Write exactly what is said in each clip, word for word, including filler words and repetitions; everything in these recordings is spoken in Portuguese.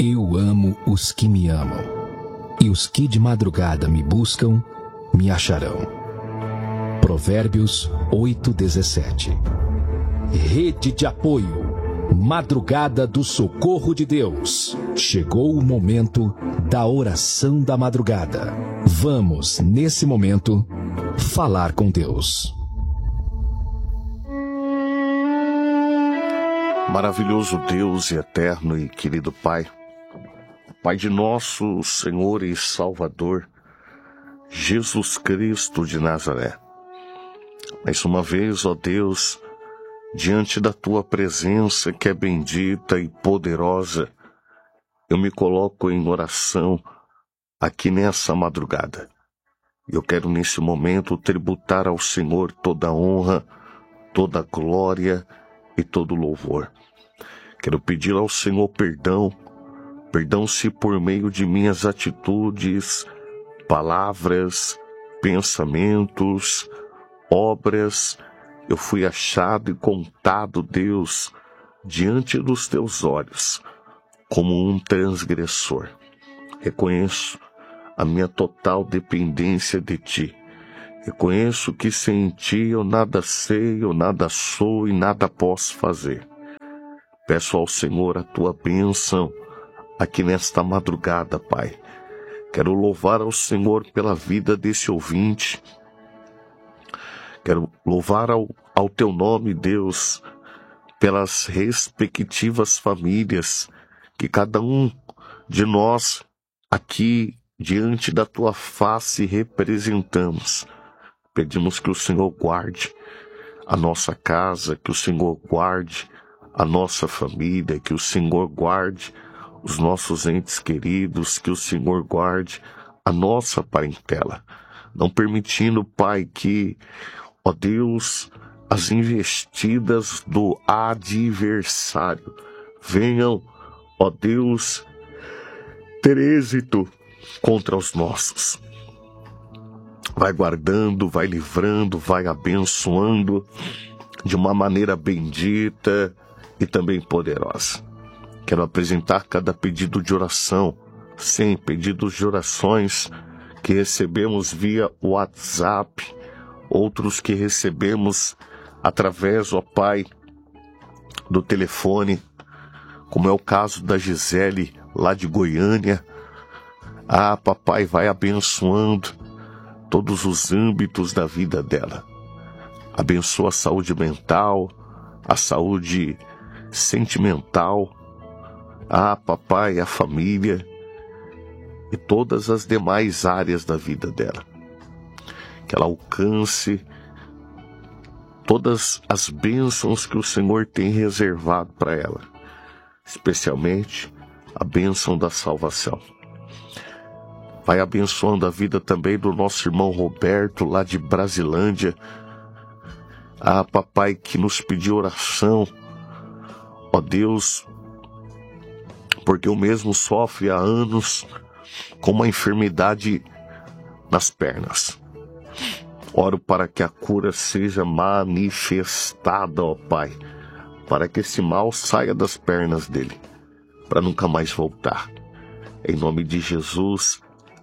Eu amo os que me amam, e os que de madrugada me buscam, me acharão. Provérbios oito, dezessete. Rede de apoio. Madrugada do Socorro de Deus. Chegou o momento da oração da madrugada. Vamos, nesse momento, falar com Deus. Maravilhoso Deus e eterno e querido Pai, Pai de nosso Senhor e Salvador, Jesus Cristo de Nazaré. Mais uma vez, ó Deus, diante da Tua presença que é bendita e poderosa, eu me coloco em oração aqui nessa madrugada. Eu quero nesse momento tributar ao Senhor toda a honra, toda a glória e todo louvor. Quero pedir ao Senhor perdão, perdão se por meio de minhas atitudes, palavras, pensamentos, obras, eu fui achado e contado, Deus, diante dos Teus olhos, como um transgressor. Reconheço a minha total dependência de Ti. Reconheço que sem Ti eu nada sei, eu nada sou e nada posso fazer. Peço ao Senhor a Tua bênção aqui nesta madrugada, Pai. Quero louvar ao Senhor pela vida desse ouvinte. Quero louvar ao, ao Teu nome, Deus, pelas respectivas famílias que cada um de nós aqui diante da Tua face representamos. Pedimos que o Senhor guarde a nossa casa, que o Senhor guarde a nossa família, que o Senhor guarde os nossos entes queridos, que o Senhor guarde a nossa parentela. Não permitindo, Pai, que, ó Deus, as investidas do adversário venham, ó Deus, ter êxito contra os nossos. Vai guardando, vai livrando, vai abençoando de uma maneira bendita e também poderosa. Quero apresentar cada pedido de oração, sim, pedidos de orações que recebemos via WhatsApp, outros que recebemos através, ó Pai, do telefone, como é o caso da Gisele, lá de Goiânia. Ah, papai, vai abençoando todos os âmbitos da vida dela. Abençoa a saúde mental, a saúde sentimental. Ah, papai, a família e todas as demais áreas da vida dela. Que ela alcance todas as bênçãos que o Senhor tem reservado para ela, especialmente a bênção da salvação. Vai abençoando a vida também do nosso irmão Roberto, lá de Brasilândia. Ah, papai, que nos pediu oração, ó Deus, porque o mesmo sofre há anos com uma enfermidade nas pernas. Oro para que a cura seja manifestada, ó Pai, para que esse mal saia das pernas dele, para nunca mais voltar. Em nome de Jesus,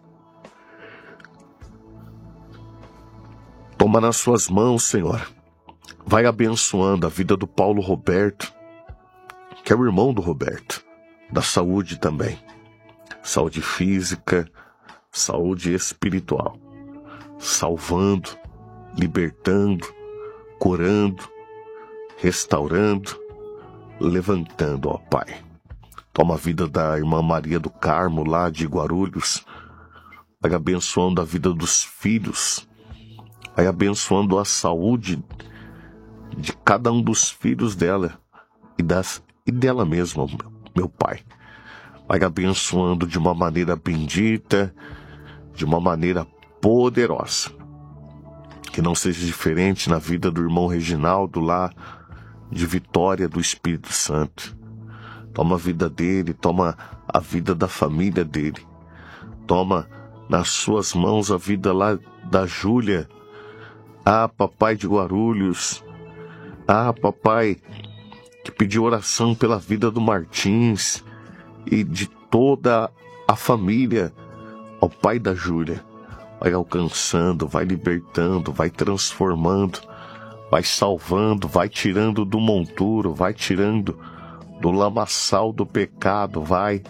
toma nas suas mãos, Senhor. Vai abençoando a vida do Paulo Roberto, que é o irmão do Roberto, da saúde também. Saúde física, saúde espiritual. Salvando, libertando, curando, restaurando, levantando, ó Pai. Toma a vida da irmã Maria do Carmo, lá de Guarulhos. Vai abençoando a vida dos filhos. Vai abençoando a saúde de cada um dos filhos dela e, das, e dela mesma, meu Pai. Vai abençoando de uma maneira bendita, de uma maneira poderosa. Que não seja diferente na vida do irmão Reginaldo, lá de Vitória do Espírito Santo. Toma a vida dele, toma a vida da família dele. Toma nas suas mãos a vida lá da Júlia. Ah, papai de Guarulhos. Ah, papai, que pediu oração pela vida do Martins e de toda a família, ó Pai da Júlia. Vai alcançando, vai libertando, vai transformando, vai salvando, vai tirando do monturo, vai tirando do lamaçal do pecado, vai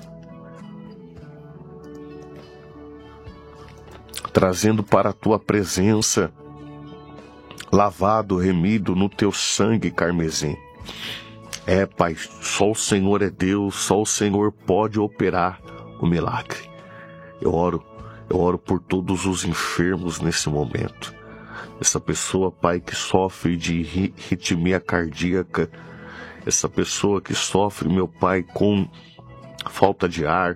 trazendo para a tua presença, lavado, remido no teu sangue carmesim. É, Pai, só o Senhor é Deus, só o Senhor pode operar o milagre. Eu oro, eu oro por todos os enfermos nesse momento. Essa pessoa, Pai, que sofre de arritmia cardíaca, essa pessoa que sofre, meu Pai, com falta de ar.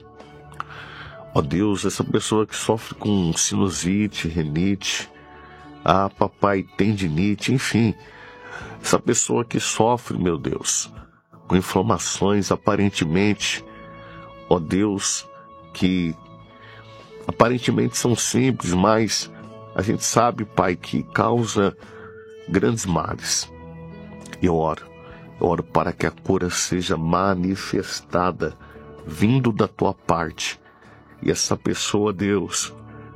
Ó Deus, essa pessoa que sofre com sinusite, renite, ah, papai, tendinite, enfim. Essa pessoa que sofre, meu Deus, com inflamações aparentemente, ó Deus, que aparentemente são simples, mas a gente sabe, Pai, que causa grandes males. E eu oro, eu oro para que a cura seja manifestada, vindo da tua parte. E essa pessoa, Deus,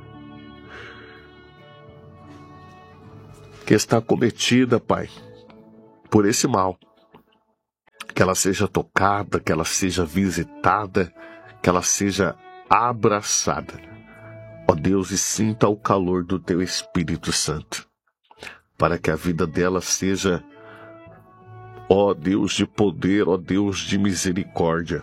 que está cometida, Pai, por esse mal, que ela seja tocada, que ela seja visitada, que ela seja abraçada, ó Deus, e sinta o calor do teu Espírito Santo, para que a vida dela seja, ó Deus de poder, ó Deus de misericórdia,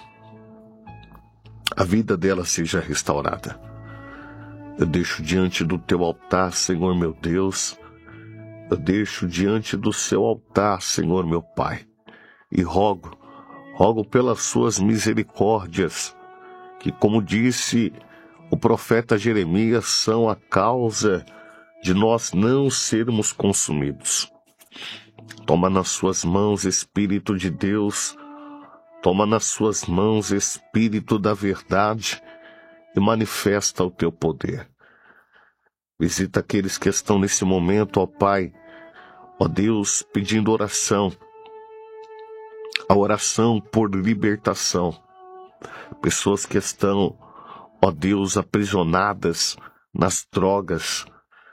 a vida dela seja restaurada. Eu deixo diante do teu altar, Senhor meu Deus, eu deixo diante do seu altar, Senhor meu Pai, e rogo, rogo pelas suas misericórdias, que, como disse o profeta Jeremias, são a causa de nós não sermos consumidos. Toma nas suas mãos, Espírito de Deus, toma nas suas mãos, Espírito da verdade, e manifesta o teu poder. Visita aqueles que estão nesse momento, ó Pai, ó Deus, pedindo oração, a oração por libertação. Pessoas que estão, ó Deus, aprisionadas nas drogas,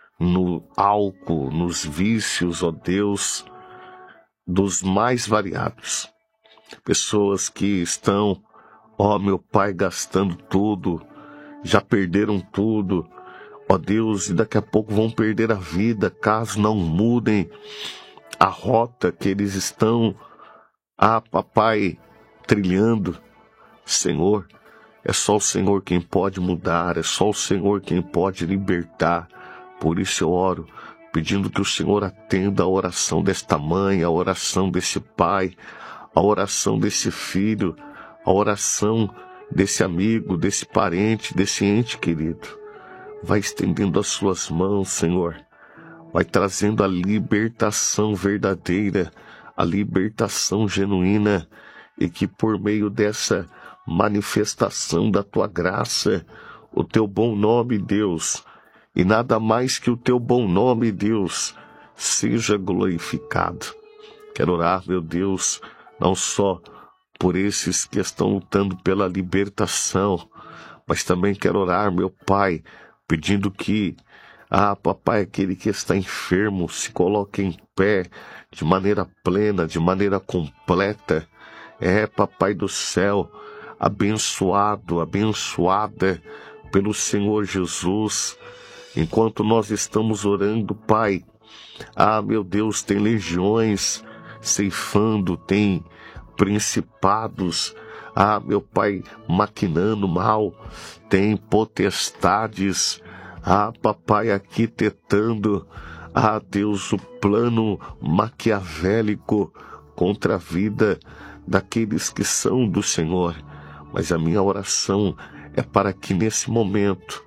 no álcool, nos vícios, ó Deus, dos mais variados. Pessoas que estão, ó meu Pai, gastando tudo, já perderam tudo, ó Deus, e daqui a pouco vão perder a vida, caso não mudem a rota que eles estão, ah, papai, trilhando. Senhor, é só o Senhor quem pode mudar, é só o Senhor quem pode libertar. Por isso eu oro, pedindo que o Senhor atenda a oração desta mãe, a oração desse pai, a oração desse filho, a oração desse amigo, desse parente, desse ente querido. Vai estendendo as suas mãos, Senhor. Vai trazendo a libertação verdadeira, a libertação genuína, e que por meio dessa manifestação da tua graça, o teu bom nome, Deus, e nada mais que o teu bom nome, Deus, seja glorificado. Quero orar, meu Deus, não só por esses que estão lutando pela libertação, mas também quero orar, meu Pai, pedindo que, ah, papai, aquele que está enfermo se coloque em pé de maneira plena, de maneira completa. É, papai do céu, abençoado, abençoada pelo Senhor Jesus. Enquanto nós estamos orando, Pai, ah, meu Deus, tem legiões ceifando, tem principados, ah, meu Pai, maquinando mal, tem potestades, ah, papai, arquitetando, ah, Deus, o plano maquiavélico contra a vida daqueles que são do Senhor. Mas a minha oração é para que nesse momento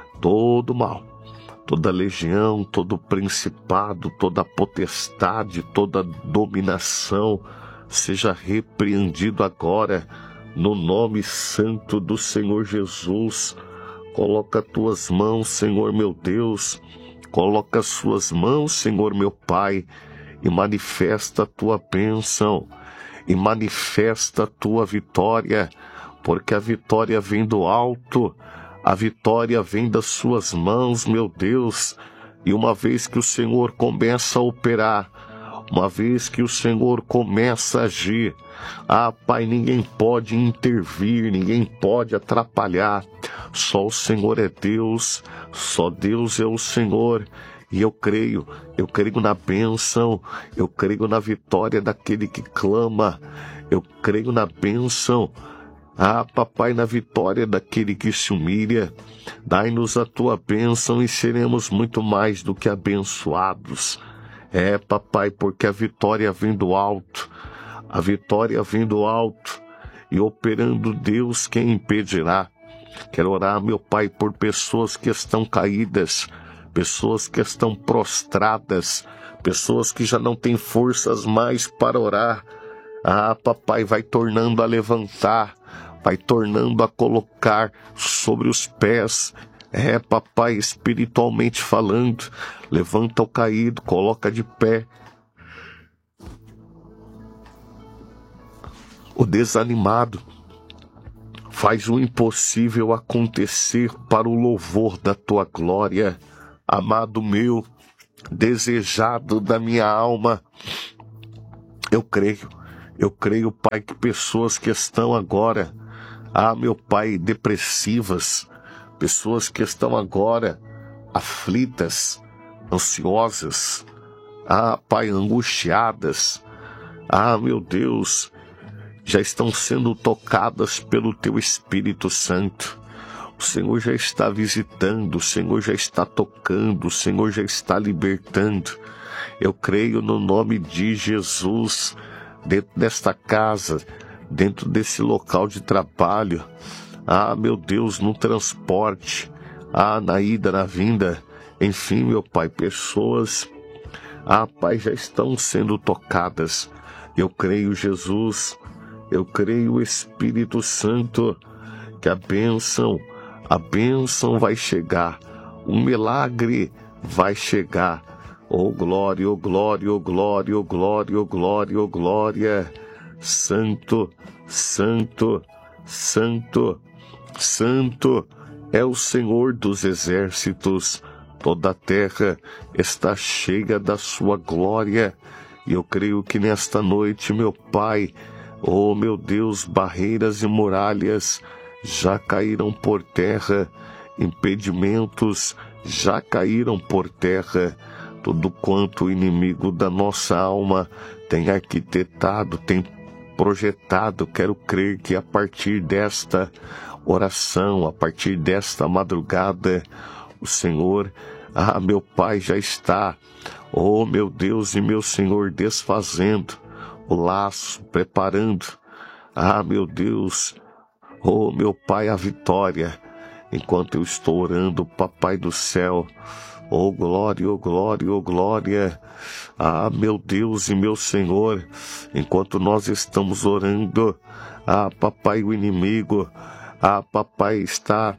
todo mal, toda legião, todo principado, toda potestade, toda dominação seja repreendido agora no nome santo do Senhor Jesus. Coloca as tuas mãos, Senhor meu Deus, coloca as suas mãos, Senhor meu Pai, e manifesta a tua bênção, e manifesta a tua vitória, porque a vitória vem do alto, a vitória vem das suas mãos, meu Deus. E uma vez que o Senhor começa a operar, uma vez que o Senhor começa a agir, ah, Pai, ninguém pode intervir, ninguém pode atrapalhar. Só o Senhor é Deus, só Deus é o Senhor. E eu creio, eu creio na bênção, eu creio na vitória daquele que clama, eu creio na bênção, ah, Papai, na vitória daquele que se humilha. Dai-nos a tua bênção e seremos muito mais do que abençoados. É, Papai, porque a vitória vem do alto, a vitória vem do alto, e operando Deus, quem impedirá? Quero orar, meu Pai, por pessoas que estão caídas, pessoas que estão prostradas, pessoas que já não têm forças mais para orar. Ah, Papai, vai tornando a levantar, vai tornando a colocar sobre os pés. É, Papai, espiritualmente falando, levanta o caído, coloca de pé o desanimado, faz o impossível acontecer para o louvor da tua glória. Amado meu, desejado da minha alma, eu creio, eu creio, Pai, que pessoas que estão agora, ah, meu Pai, depressivas, pessoas que estão agora aflitas, ansiosas, ah, Pai, angustiadas, ah, meu Deus, já estão sendo tocadas pelo Teu Espírito Santo. O Senhor já está visitando, o Senhor já está tocando, o Senhor já está libertando. Eu creio no nome de Jesus, dentro desta casa, dentro desse local de trabalho, ah, meu Deus, no transporte, ah, na ida, na vinda, enfim, meu Pai, pessoas, ah, Pai, já estão sendo tocadas. Eu creio, Jesus, eu creio, Espírito Santo, que a bênção, a bênção vai chegar, um milagre vai chegar. Oh glória, oh glória, oh glória, oh glória, oh glória, oh glória. Santo, santo, santo, santo é o Senhor dos exércitos. Toda a terra está cheia da sua glória. E eu creio que nesta noite, meu Pai, oh meu Deus, barreiras e muralhas já caíram por terra, impedimentos já caíram por terra. Tudo quanto o inimigo da nossa alma tem arquitetado, tem projetado, quero crer que a partir desta oração, a partir desta madrugada, o Senhor, ah, meu Pai, já está, oh meu Deus e meu Senhor, desfazendo o laço, preparando, ah, meu Deus, oh meu Pai, a vitória, enquanto eu estou orando, Papai do céu. Oh glória, oh glória, oh glória. Ah, meu Deus e meu Senhor, enquanto nós estamos orando, ah, Papai, o inimigo, ah, Papai, está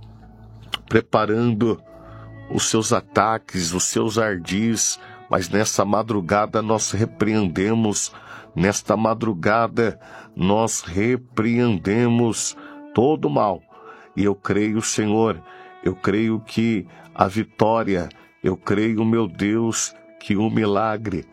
preparando os seus ataques, os seus ardis, mas nessa madrugada nós repreendemos, nesta madrugada nós repreendemos todo o mal. E eu creio, Senhor, eu creio que a vitória, eu creio, meu Deus, que o milagre,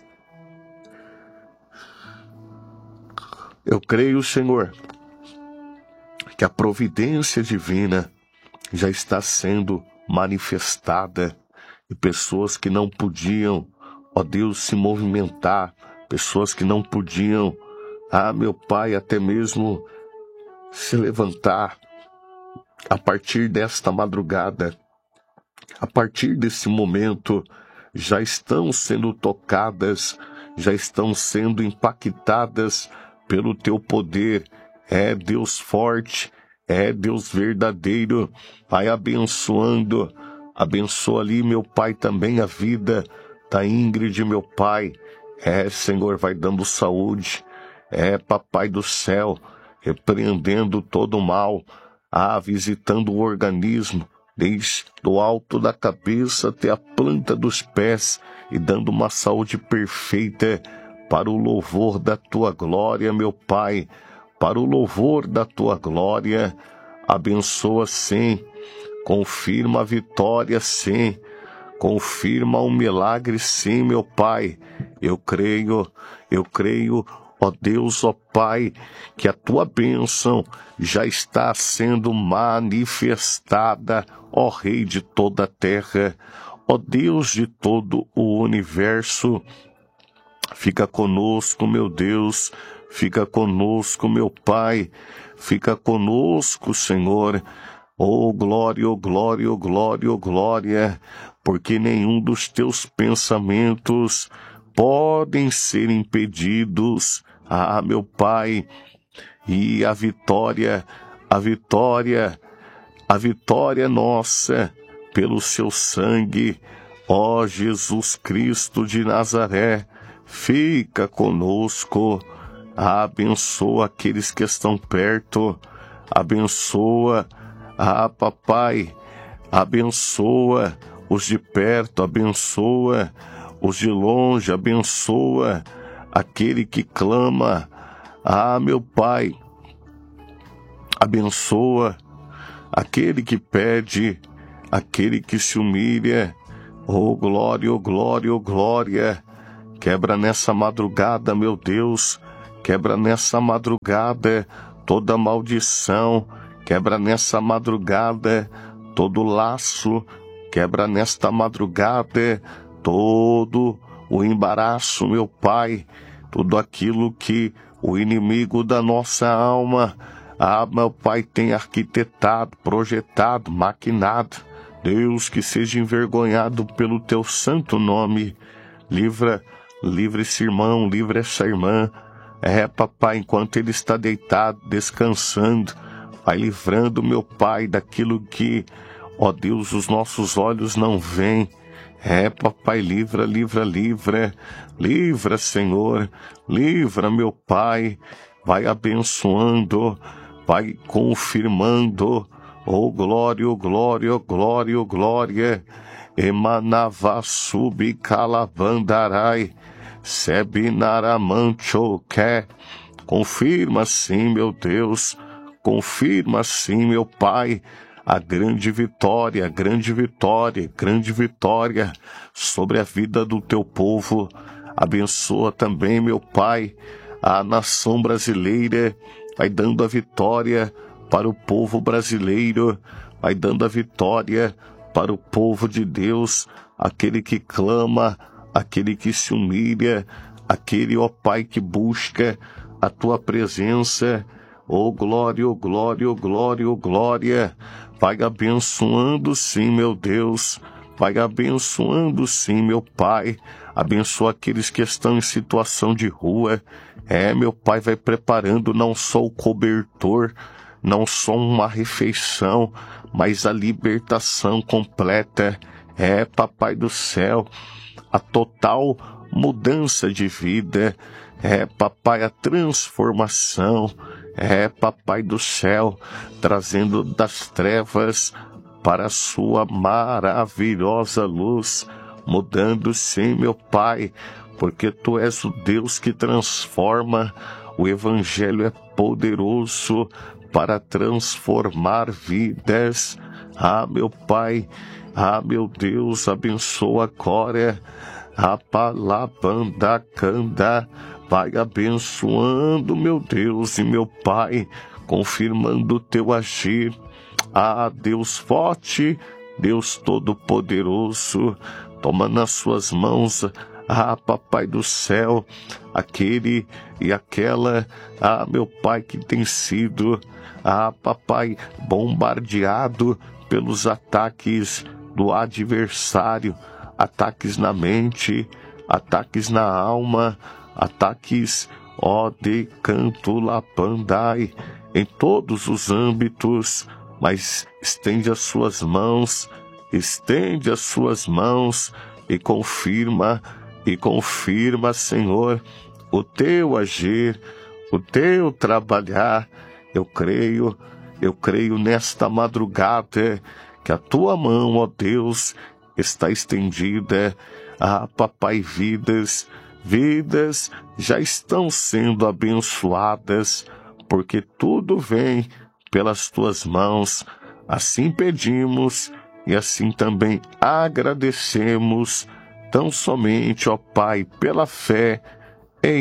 eu creio, Senhor, que a providência divina já está sendo manifestada e pessoas que não podiam, ó Deus, se movimentar, pessoas que não podiam, ah, meu Pai, até mesmo se levantar, a partir desta madrugada, a partir desse momento, já estão sendo tocadas, já estão sendo impactadas pelo Teu poder. É Deus forte, é Deus verdadeiro. Vai abençoando, abençoa ali, meu Pai, também a vida da Ingrid, meu Pai. É, Senhor, vai dando saúde. É, Papai do céu, repreendendo todo o mal, ah, visitando o organismo, desde o alto da cabeça até a planta dos pés, e dando uma saúde perfeita para o louvor da Tua glória, meu Pai, para o louvor da tua glória. Abençoa sim, confirma a vitória sim, confirma um milagre sim, meu Pai. Eu creio, eu creio, ó Deus, ó Pai, que a tua bênção já está sendo manifestada, ó Rei de toda a terra, ó Deus de todo o universo. Fica conosco, meu Deus, fica conosco, meu Pai, fica conosco, Senhor. Oh, glória, oh, glória, oh, glória, oh, glória, porque nenhum dos teus pensamentos podem ser impedidos. Ah, meu Pai, e a vitória, a vitória, a vitória nossa pelo seu sangue, ó Jesus Cristo de Nazaré, fica conosco. Abençoa aqueles que estão perto, abençoa, ah, papai, abençoa os de perto, abençoa os de longe, abençoa aquele que clama, ah, meu Pai, abençoa aquele que pede, aquele que se humilha. Oh, glória, oh, glória, oh, glória. Quebra nessa madrugada, meu Deus, quebra nessa madrugada toda maldição, quebra nessa madrugada todo laço, quebra nesta madrugada todo o embaraço, meu Pai, tudo aquilo que o inimigo da nossa alma, ah, meu Pai, tem arquitetado, projetado, maquinado. Deus, que seja envergonhado pelo teu santo nome. Livra Livra esse irmão, livra essa irmã. É, papai, enquanto ele está deitado, descansando, vai livrando, meu Pai, daquilo que, ó Deus, os nossos olhos não veem. É, papai, livra, livra, livra. Livra, Senhor. Livra, meu Pai. Vai abençoando, vai confirmando. Oh, glória, oh, glória, oh, glória, oh, glória. Emanava subi calavandarai. Sebinaramanchoque. Confirma sim, meu Deus, confirma sim, meu Pai, a grande vitória, grande vitória, grande vitória sobre a vida do teu povo. Abençoa também, meu Pai, a nação brasileira, vai dando a vitória para o povo brasileiro, vai dando a vitória para o povo de Deus, aquele que clama, aquele que se humilha, aquele, ó Pai, que busca a tua presença. Ó glória, ó glória, ó glória, ó glória. Vai abençoando sim, meu Deus. Vai abençoando sim, meu Pai. Abençoa aqueles que estão em situação de rua. É, meu Pai, vai preparando não só o cobertor, não só uma refeição, mas a libertação completa. É, Papai do céu, a total mudança de vida. É, Papai, a transformação. É, Papai do céu, trazendo das trevas para a sua maravilhosa luz, mudando sim, meu Pai, porque Tu és o Deus que transforma. O Evangelho é poderoso para transformar vidas. Ah, meu Pai, ah, meu Deus, abençoa agora a palabanda canda. Vai abençoando, meu Deus e meu Pai, confirmando o Teu agir. Ah, Deus forte, Deus todo-poderoso, toma nas Suas mãos, ah, Papai do céu, aquele e aquela, ah, meu Pai, que tem sido, ah, Papai, bombardeado pelos ataques do adversário, ataques na mente, ataques na alma, ataques, ó, de canto lapandai, em todos os âmbitos, mas estende as suas mãos, estende as suas mãos e confirma, e confirma, Senhor, o Teu agir, o Teu trabalhar. Eu creio, eu creio nesta madrugada que a Tua mão, ó Deus, está estendida. Ah, Papai, vidas, vidas já estão sendo abençoadas porque tudo vem pelas tuas mãos. Assim pedimos e assim também agradecemos, tão somente, ó Pai, pela fé